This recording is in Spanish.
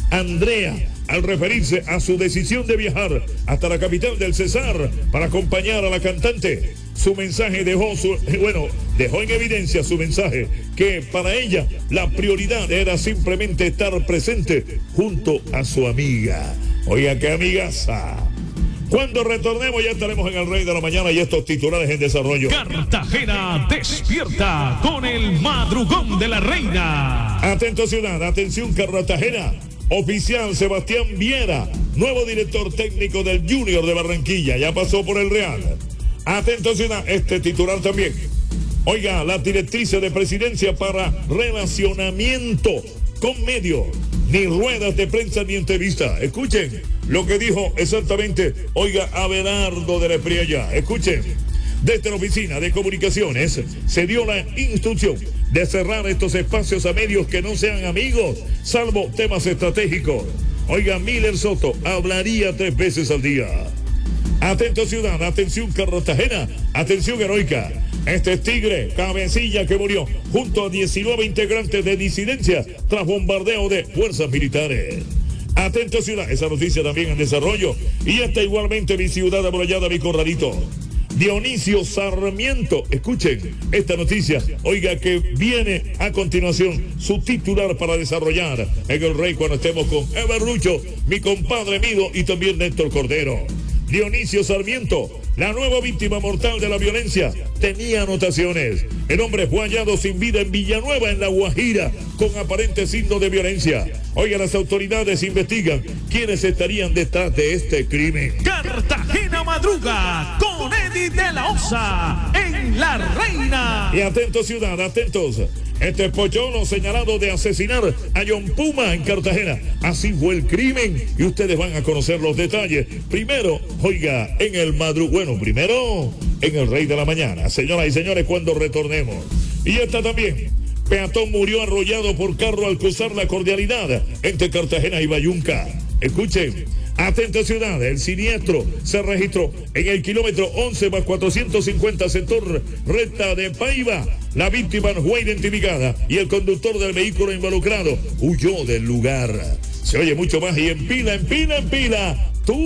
Andrea, al referirse a su decisión de viajar hasta la capital del Cesar para acompañar a la cantante. Su mensaje dejó en evidencia su mensaje que para ella la prioridad era simplemente estar presente junto a su amiga. Oiga, qué amigaza. Cuando retornemos ya estaremos en el Rey de la Mañana y estos titulares en desarrollo. Cartagena despierta con el madrugón de la reina. Atento ciudad, atención Cartagena. Oficial Sebastián Viera, nuevo director técnico del Junior de Barranquilla, ya pasó por el Real. Atento ciudad, este titular también. Oiga, las directrices de presidencia para relacionamiento con medios, ni ruedas de prensa ni entrevista. Escuchen lo que dijo exactamente, oiga, Abelardo de la Espriella. Escuchen, desde la oficina de comunicaciones se dio la instrucción de cerrar estos espacios a medios que no sean amigos, salvo temas estratégicos. Oiga, Miller Soto hablaría 3 veces al día. Atento ciudad, atención Cartagena, atención heroica. Este es Tigre, cabecilla que murió junto a 19 integrantes de disidencia tras bombardeo de fuerzas militares. Atento ciudad, esa noticia también en desarrollo. Y esta igualmente mi ciudad amurallada, mi corralito. Dionisio Sarmiento, escuchen esta noticia, oiga, que viene a continuación su titular para desarrollar en el Rey cuando estemos con Ever Lucho, mi compadre Mido y también Néstor Cordero. Dionisio Sarmiento, la nueva víctima mortal de la violencia, tenía anotaciones. El hombre fue hallado sin vida en Villanueva, en La Guajira, con aparentes signos de violencia. Oiga, las autoridades investigan quiénes estarían detrás de este crimen. Cartagena madruga con Eddie de la Osa en La Reina. Y atentos ciudad, atentos. Este pocholo señalado de asesinar a John Puma en Cartagena. Así fue el crimen y ustedes van a conocer los detalles. Primero, oiga, en el primero en el Rey de la Mañana. Señoras y señores, cuando retornemos. Y esta también. Peatón murió arrollado por carro al cruzar la cordialidad entre Cartagena y Bayunca. Escuchen, atenta ciudad, el siniestro se registró en el kilómetro 11 más 450 sector recta de Paiva. La víctima no fue identificada y el conductor del vehículo involucrado huyó del lugar. Se oye mucho más y en pila,